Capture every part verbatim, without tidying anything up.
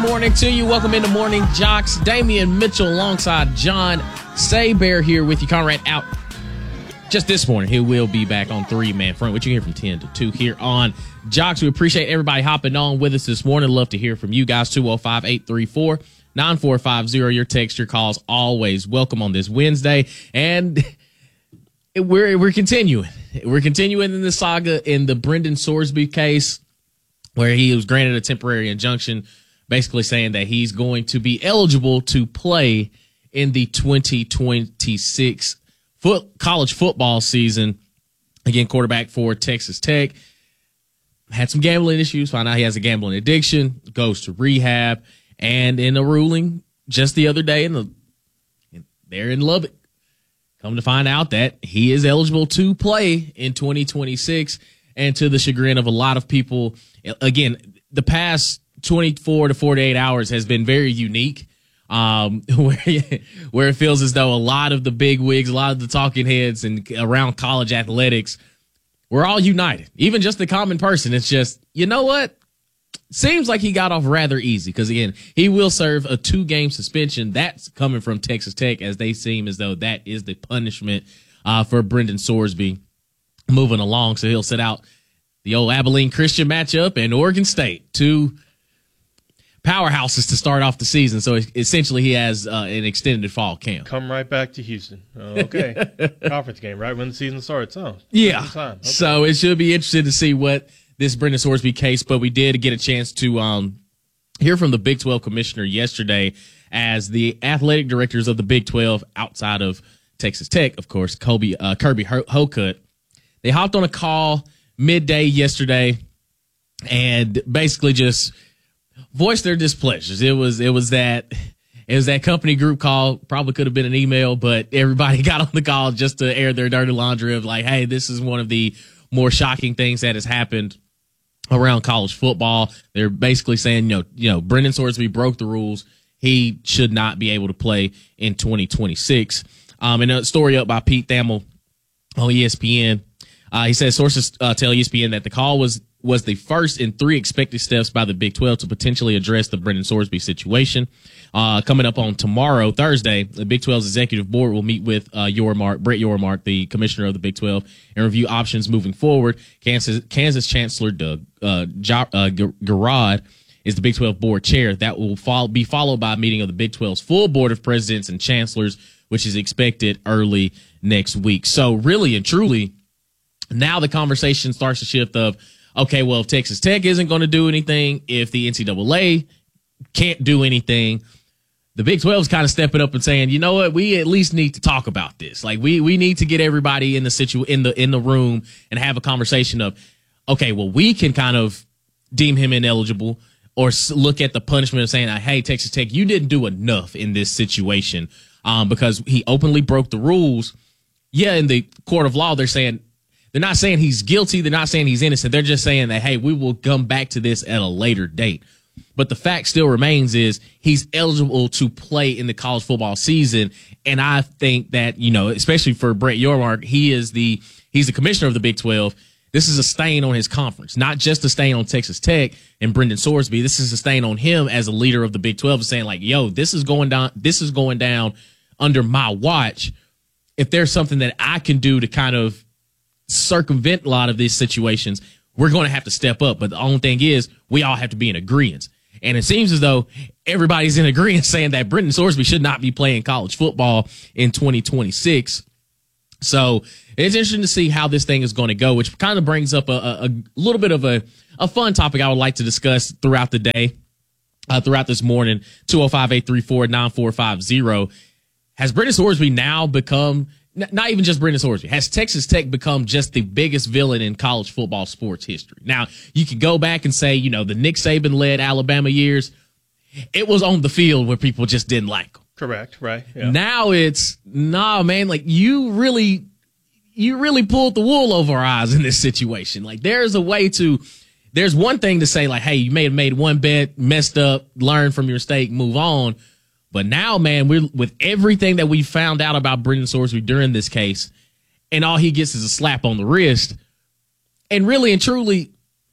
Morning to you. Welcome into Morning Jocks. Damian Mitchell alongside John Saybear here with you. Conrad out just this morning. He will be back on three-man front, which you hear from ten to two here on Jocks. We appreciate everybody hopping on with us this morning. Love to hear from you guys. two oh five, eight three four, nine four five zero. Your text, your calls, always welcome on this Wednesday. And we're we're continuing. We're continuing in the saga in the Brendan Sorsby case, where he was granted a temporary injunction, basically saying that he's going to be eligible to play in the twenty twenty-six foot college football season. Again, quarterback for Texas Tech. Had some gambling issues, found out he has a gambling addiction, goes to rehab, and in a ruling just the other day, in the there in Lubbock, come to find out that he is eligible to play in twenty twenty-six, and to the chagrin of a lot of people. Again, the past twenty-four to forty-eight hours has been very unique, um, where, where it feels as though a lot of the big wigs, a lot of the talking heads and around college athletics, we're all united. Even just the common person. It's just, you know what? Seems like he got off rather easy because, again, he will serve a two-game suspension. That's coming from Texas Tech, as they seem as though that is the punishment uh, for Brendan Sorsby moving along. So he'll sit out the old Abilene Christian matchup and Oregon State, two powerhouses to start off the season. So essentially he has uh, an extended fall camp. Come right back to Houston. Oh, okay. Conference game, right when the season starts. Oh, yeah. Okay. So it should be interesting to see what this Brendan Sorsby case, but we did get a chance to um, hear from the Big twelve commissioner yesterday, as the athletic directors of the Big twelve outside of Texas Tech, of course, Kobe, uh, Kirby Hocutt, they hopped on a call midday yesterday and basically just voiced their displeasures. It was it was that it was that company group call. Probably could have been an email, but everybody got on the call just to air their dirty laundry of like, hey, this is one of the more shocking things that has happened around college football. They're basically saying, you know, you know, Brendan Sorsby broke the rules. He should not be able to play in twenty twenty-six. Um, and a story up by Pete Thamel on E S P N. Uh, he says sources uh, tell E S P N that the call was was the first in three expected steps by the Big twelve to potentially address the Brendan Sorsby situation. Uh, coming up on tomorrow, Thursday, the Big twelve's executive board will meet with uh, Yormark, Brett Yormark, the commissioner of the Big twelve, and review options moving forward. Kansas, Kansas Chancellor Doug uh, jo- uh, Garrod is the Big twelve board chair. That will follow, be followed by a meeting of the Big twelve's full board of presidents and chancellors, which is expected early next week. So really and truly, now the conversation starts to shift of, okay, well, if Texas Tech isn't going to do anything, if the N C double A can't do anything, the Big twelve is kind of stepping up and saying, you know what, we at least need to talk about this. Like we we need to get everybody in the situ in the in the room and have a conversation of, okay, well, we can kind of deem him ineligible or look at the punishment of saying, hey, Texas Tech, you didn't do enough in this situation um, because he openly broke the rules. Yeah, in the court of law, they're saying, they're not saying he's guilty. They're not saying he's innocent. They're just saying that, hey, we will come back to this at a later date. But the fact still remains is he's eligible to play in the college football season. And I think that, you know, especially for Brett Yormark, he is the, he's the commissioner of the Big twelve. This is a stain on his conference, not just a stain on Texas Tech and Brendan Sorsby. This is a stain on him as a leader of the Big twelve, saying like, yo, this is going down, this is going down under my watch. If there's something that I can do to kind of circumvent a lot of these situations, we're going to have to step up. But the only thing is, we all have to be in agreement. And it seems as though everybody's in agreement saying that Brendan Sorsby should not be playing college football in twenty twenty-six. So it's interesting to see how this thing is going to go, which kind of brings up a, a, a little bit of a, a fun topic I would like to discuss throughout the day, uh, throughout this morning. two oh five, eight three four, nine four five zero. Has Brendan Sorsby now become, not even just Brendan Sorsby, has Texas Tech become just the biggest villain in college football sports history? Now, you could go back and say, you know, the Nick Saban-led Alabama years, it was on the field where people just didn't like him. Correct, right. Yeah. Now it's, nah, man, like you really, you really pulled the wool over our eyes in this situation. Like there's a way to, there's one thing to say like, hey, you may have made one bet, messed up, learn from your mistake, move on. But now, man, we're with everything that we found out about Brendan Sorsby during this case, and all he gets is a slap on the wrist. And really and truly,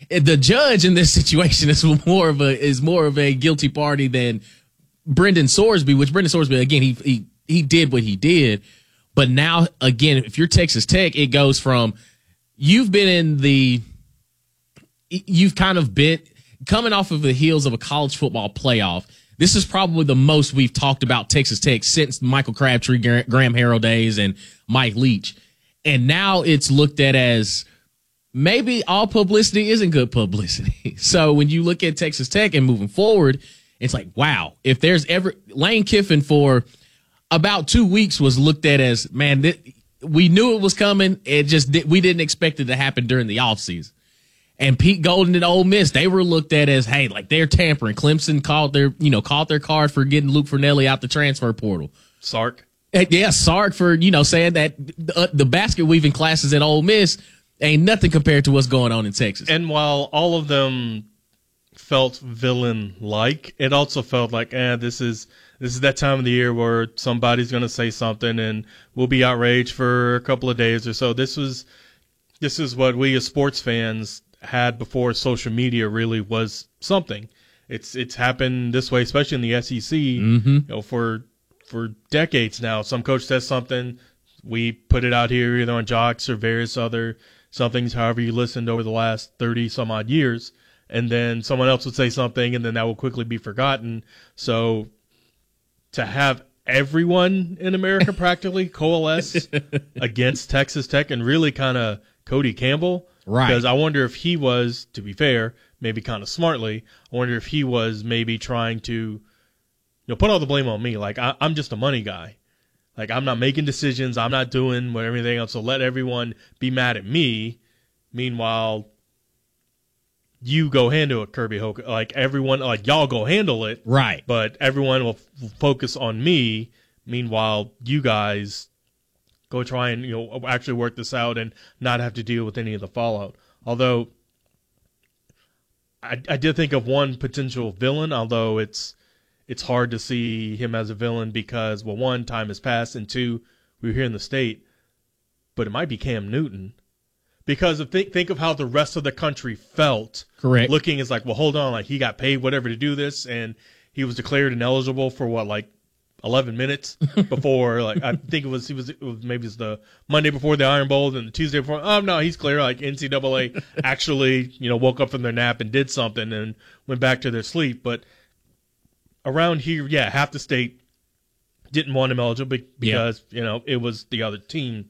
the judge in this situation is more of a is more of a guilty party than Brendan Sorsby, which Brendan Sorsby, again, he he he did what he did. But now, again, if you're Texas Tech, it goes from you've been in the you've kind of been coming off of the heels of a college football playoff. This is probably the most we've talked about Texas Tech since Michael Crabtree, Graham Harrell days, and Mike Leach. And now it's looked at as maybe all publicity isn't good publicity. So when you look at Texas Tech and moving forward, it's like, wow, if there's ever Lane Kiffin for about two weeks was looked at as, man, th- we knew it was coming. It just, we didn't expect it to happen during the offseason. And Pete Golden at Ole Miss, they were looked at as, hey, like they're tampering. Clemson called their, you know, called their card for getting Luke Fornelli out the transfer portal. Sark. Yeah, Sark for, you know, saying that uh, the basket weaving classes at Ole Miss ain't nothing compared to what's going on in Texas. And while all of them felt villain-like, it also felt like, eh, this is this is that time of the year where somebody's going to say something and we'll be outraged for a couple of days or so. This was this is what we as sports fans had before social media really was something. It's it's happened this way, especially in the S E C, mm-hmm. you know, for for decades now. Some coach says something, we put it out here either on Jocks or various other somethings, however you listened over the last thirty some odd years, and then someone else would say something, and then that will quickly be forgotten. So to have everyone in America practically coalesce against Texas Tech and really kind of Cody Campbell, right? Because I wonder if he was, to be fair, maybe kind of smartly, I wonder if he was maybe trying to, you know, put all the blame on me. Like, I, I'm just a money guy. Like, I'm not making decisions. I'm not doing what everything else. So let everyone be mad at me. Meanwhile, you go handle it, Kirby Hoke. Like, everyone, like, y'all go handle it. Right. But everyone will f- focus on me. Meanwhile, you guys go try and, you know, actually work this out and not have to deal with any of the fallout. Although, I, I did think of one potential villain, although it's it's hard to see him as a villain because, well, one, time has passed, and two, we're here in the state. But it might be Cam Newton. Because of think think of how the rest of the country felt. Correct. Looking as like, well, hold on, like he got paid whatever to do this, and he was declared ineligible for what, like eleven minutes before, like I think it was he was, it was maybe it's the Monday before the Iron Bowl and the Tuesday before. Oh no, he's clear. Like N C double A actually, you know, woke up from their nap and did something and went back to their sleep. But around here, yeah, half the state didn't want him eligible because yeah. you know it was the other team.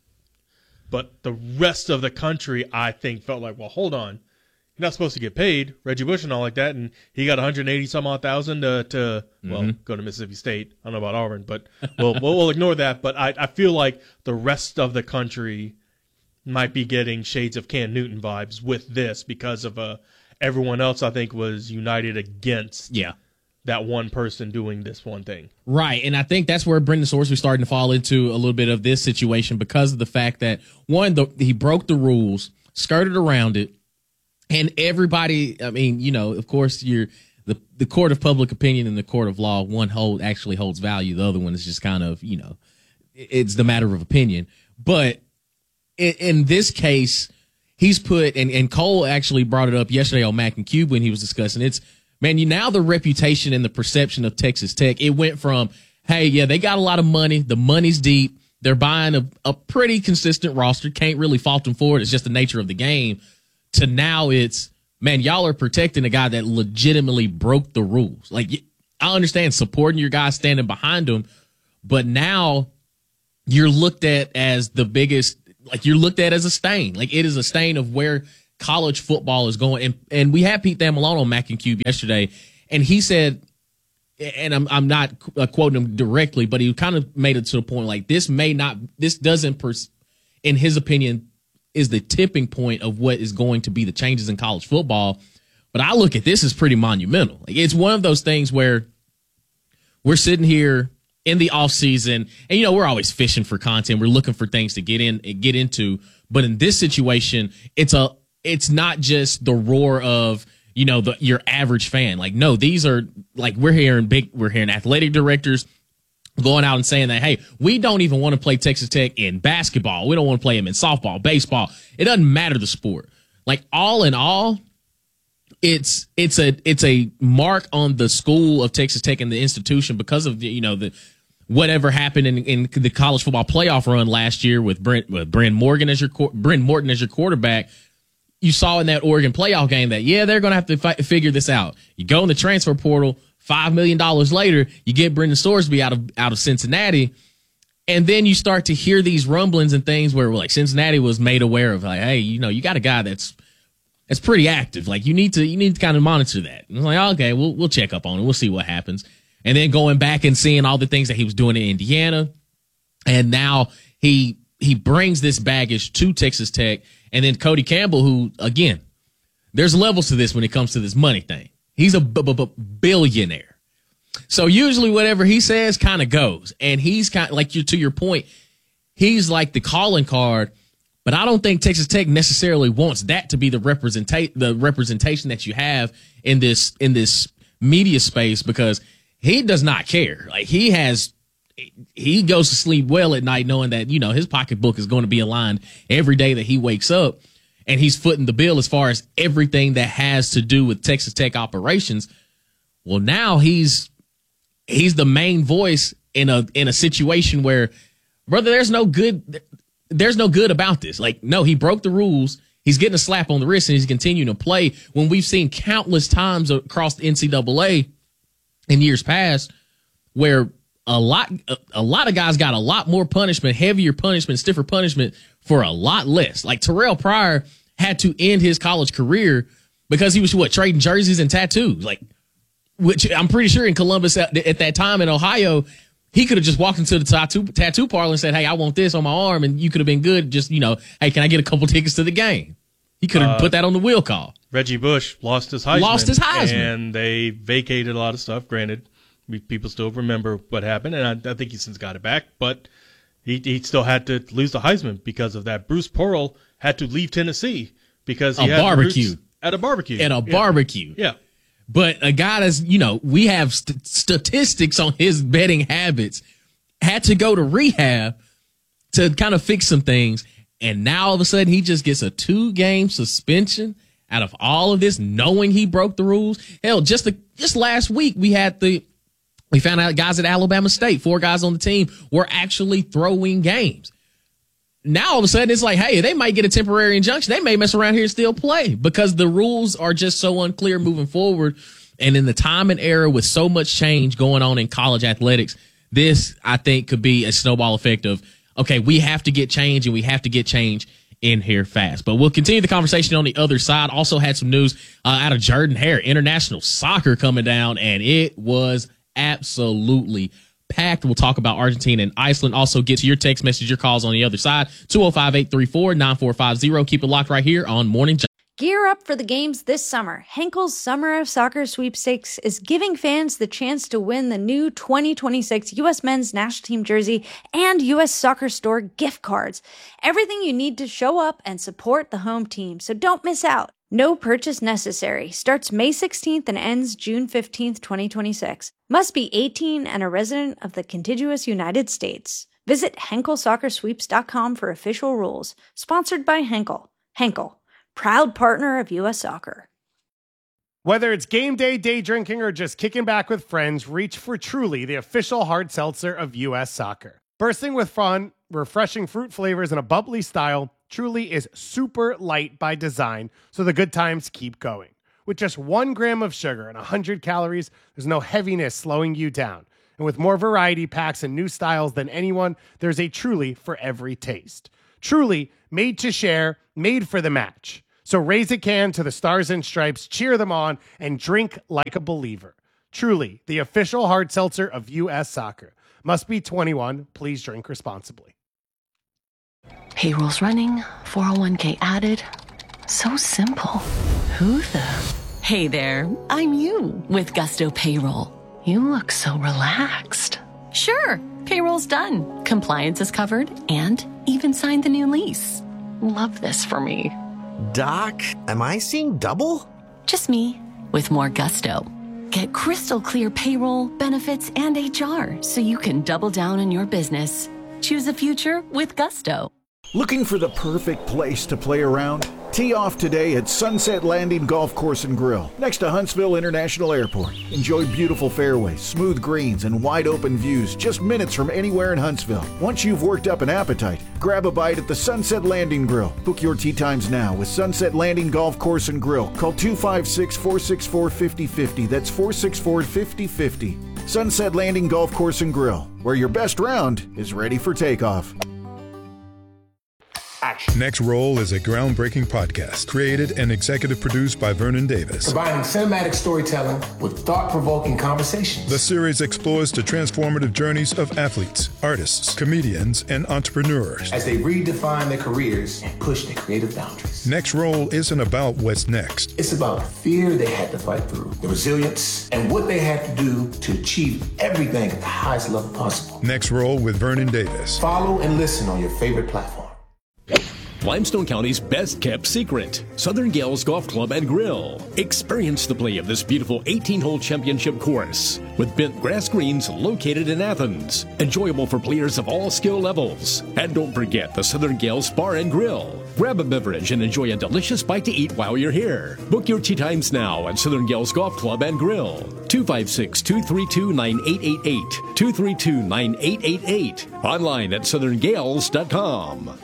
But the rest of the country, I think, felt like, well, hold on. You're not supposed to get paid. Reggie Bush and all like that. And he got one hundred eighty some odd thousand to, to well, mm-hmm. go to Mississippi State. I don't know about Auburn, but we'll, we'll, we'll ignore that. But I, I feel like the rest of the country might be getting shades of Cam Newton vibes with this because of uh, everyone else, I think, was united against yeah. that one person doing this one thing. Right, and I think that's where Brendan Sorsby was starting to fall into a little bit of this situation because of the fact that, one, the, he broke the rules, skirted around it, and everybody, I mean, you know, of course, you're the, the court of public opinion and the court of law, one hold actually holds value. The other one is just kind of, you know, it's the matter of opinion. But in, in this case, he's put, and, and Cole actually brought it up yesterday on Mac and Cube when he was discussing it's, man, you now the reputation and the perception of Texas Tech, it went from, hey, yeah, they got a lot of money. The money's deep. They're buying a, a pretty consistent roster. Can't really fault them for it. It's just the nature of the game. To now it's, man, y'all are protecting a guy that legitimately broke the rules. Like, I understand supporting your guy, standing behind him, but now you're looked at as the biggest, like you're looked at as a stain. Like it is a stain of where college football is going. And, and we had Pete Thamilone on Mac and Cube yesterday, and he said, and I'm I'm not uh, quoting him directly, but he kind of made it to the point like this may not, this doesn't, pers- in his opinion, is the tipping point of what is going to be the changes in college football. But I look at this as pretty monumental. Like it's one of those things where we're sitting here in the off season, and you know we're always fishing for content. We're looking for things to get in, get into. But in this situation, it's a it's not just the roar of, you know, the your average fan. Like, no, these are like we're hearing big, we're hearing athletic directors going out and saying that, hey, we don't even want to play Texas Tech in basketball. We don't want to play them in softball, baseball. It doesn't matter the sport. like all in all, it's it's a it's a mark on the school of Texas Tech and the institution because of the, you know, the whatever happened in, in the college football playoff run last year with Brent with Bryn Morgan as your Bryn Morton as your quarterback. You saw in that Oregon playoff game that, yeah, they're going to have to fi- figure this out. You go in the transfer portal, five million dollars later, you get Brendan Sorsby out of out of Cincinnati, and then you start to hear these rumblings and things where, like, Cincinnati was made aware of, like, hey, you know, you got a guy that's that's pretty active. Like, you need to you need to kind of monitor that. And I was like, okay, we'll we'll check up on it. We'll see what happens. And then going back and seeing all the things that he was doing in Indiana, and now he he brings this baggage to Texas Tech. And then Cody Campbell, who, again, there's levels to this when it comes to this money thing. He's a b- b- b- billionaire. So usually whatever he says kind of goes. And he's kind of, like, you to your point, he's like the calling card. But I don't think Texas Tech necessarily wants that to be the representa- the representation that you have in this in this media space, because he does not care. Like, he has he goes to sleep well at night knowing that, you know, his pocketbook is going to be aligned every day that he wakes up, and he's footing the bill as far as everything that has to do with Texas Tech operations. Well, now he's he's the main voice in a in a situation where, brother, there's no good there's no good about this. Like, no, he broke the rules. He's getting a slap on the wrist, and he's continuing to play when we've seen countless times across the N C double A in years past where a lot a, a lot of guys got a lot more punishment, heavier punishment, stiffer punishment for a lot less. Like, Terrell Pryor had to end his college career because he was, what, trading jerseys and tattoos. Like, which I'm pretty sure in Columbus at, at that time in Ohio, he could have just walked into the tattoo, tattoo parlor and said, hey, I want this on my arm, and you could have been good. Just, you know, hey, can I get a couple tickets to the game? He could have uh, put that on the will call. Reggie Bush lost his Heisman. Lost his Heisman. And they vacated a lot of stuff. Granted, we, people still remember what happened, and I, I think he since got it back, but he, he still had to lose the Heisman because of that. Bruce Pearl had to leave Tennessee because he a had barbecue. At a barbecue. At a yeah. barbecue. Yeah. But a guy that's, you know, we have st- statistics on his betting habits, had to go to rehab to kind of fix some things. And now all of a sudden he just gets a two game suspension out of all of this, knowing he broke the rules. Hell, just the, just last week we had the, we found out guys at Alabama State, four guys on the team were actually throwing games. Now all of a sudden it's like, hey, they might get a temporary injunction. They may mess around here and still play because the rules are just so unclear moving forward. And in the time and era with so much change going on in college athletics, this, I think, could be a snowball effect of, okay, we have to get change, and we have to get change in here fast. But we'll continue the conversation on the other side. Also had some news uh, out of Jordan-Hare, international soccer coming down, and it was absolutely packed. We'll talk about Argentina and Iceland. Also get to your text message, your calls on the other side, two oh five, eight three four, nine four five zero. Keep it locked right here on Morning Jam. Gear up for the games this summer. Henkel's Summer of Soccer Sweepstakes is giving fans the chance to win the new twenty twenty-six U S Men's National Team jersey and U S Soccer Store gift cards. Everything you need to show up and support the home team, so don't miss out. No purchase necessary. Starts May sixteenth and ends June fifteenth, twenty twenty-six. Must be eighteen and a resident of the contiguous United States. Visit Henkel Soccer Sweeps dot com for official rules. Sponsored by Henkel. Henkel, proud partner of U S Soccer. Whether it's game day, day drinking, or just kicking back with friends, reach for Truly, the official hard seltzer of U S Soccer. Bursting with fun, refreshing fruit flavors, and a bubbly style, Truly is super light by design, so the good times keep going. With just one gram of sugar and one hundred calories, there's no heaviness slowing you down. And with more variety packs and new styles than anyone, there's a Truly for every taste. Truly, made to share, made for the match. So raise a can to the Stars and Stripes, cheer them on, and drink like a believer. Truly, the official hard seltzer of U S Soccer. Must be twenty-one. Please drink responsibly. Payroll's running, four oh one k added. So simple. Who the? Hey there, I'm you with Gusto Payroll. You look so relaxed. Sure, payroll's done. Compliance is covered and even signed the new lease. Love this for me. Doc, am I seeing double? Just me with more gusto. Get crystal clear payroll, benefits, and H R so you can double down on your business. Choose a future with Gusto. Looking for the perfect place to play around? Tee off today at Sunset Landing Golf Course and Grill, next to Huntsville International Airport. Enjoy beautiful fairways, smooth greens, and wide open views just minutes from anywhere in Huntsville. Once you've worked up an appetite, grab a bite at the Sunset Landing Grill. Book your tee times now with Sunset Landing Golf Course and Grill. Call two five six, four six four, five zero five zero. That's four six four, five zero five zero. Sunset Landing Golf Course and Grill, where your best round is ready for takeoff. Action. Next Roll is a groundbreaking podcast created and executive produced by Vernon Davis. Combining cinematic storytelling with thought-provoking conversations. The series explores the transformative journeys of athletes, artists, comedians, and entrepreneurs as they redefine their careers and push their creative boundaries. Next Roll isn't about what's next. It's about the fear they had to fight through, the resilience, and what they had to do to achieve everything at the highest level possible. Next Roll with Vernon Davis. Follow and listen on your favorite platform. Limestone County's best-kept secret, Southern Gales Golf Club and Grill. Experience the play of this beautiful eighteen-hole championship course with bent grass greens located in Athens. Enjoyable for players of all skill levels. And don't forget the Southern Gales Bar and Grill. Grab a beverage and enjoy a delicious bite to eat while you're here. Book your tee times now at Southern Gales Golf Club and Grill. two five six, two three two, nine eight eight eight. two three two, nine eight eight eight. Online at southern gales dot com.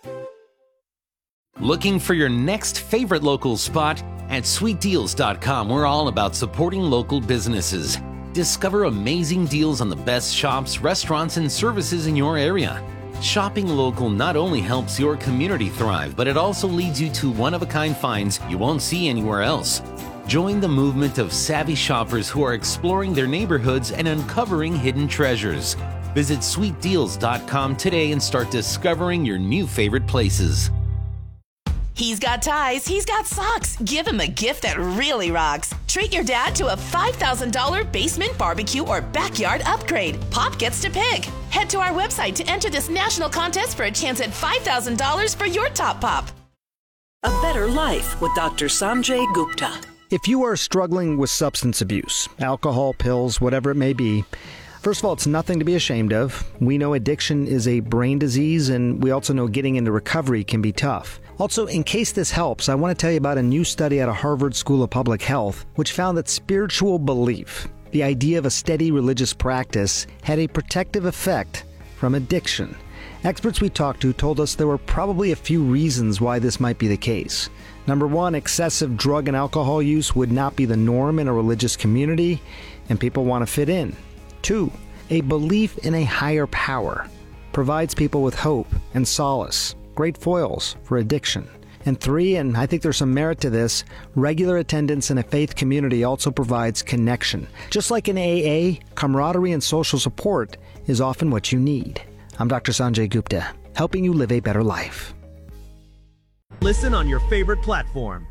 Looking for your next favorite local spot? At sweet deals dot com, we're all about supporting local businesses. Discover amazing deals on the best shops, restaurants, and services in your area. Shopping local not only helps your community thrive, but it also leads you to one-of-a-kind finds you won't see anywhere else. Join the movement of savvy shoppers who are exploring their neighborhoods and uncovering hidden treasures. Visit sweet deals dot com today and start discovering your new favorite places. He's got ties, he's got socks. Give him a gift that really rocks. Treat your dad to a five thousand dollars basement, barbecue, or backyard upgrade. Pop gets to pick. Head to our website to enter this national contest for a chance at five thousand dollars for your top pop. A Better Life with Doctor Sanjay Gupta. If you are struggling with substance abuse, alcohol, pills, whatever it may be, first of all, it's nothing to be ashamed of. We know addiction is a brain disease, and we also know getting into recovery can be tough. Also, in case this helps, I want to tell you about a new study out of Harvard School of Public Health, which found that spiritual belief, the idea of a steady religious practice, had a protective effect from addiction. Experts we talked to told us there were probably a few reasons why this might be the case. Number one, excessive drug and alcohol use would not be the norm in a religious community, and people want to fit in. Two, a belief in a higher power provides people with hope and solace, great foils for addiction. And three, and I think there's some merit to this, regular attendance in a faith community also provides connection. Just like in A A, camaraderie and social support is often what you need. I'm Doctor Sanjay Gupta, helping you live a better life. Listen on your favorite platform.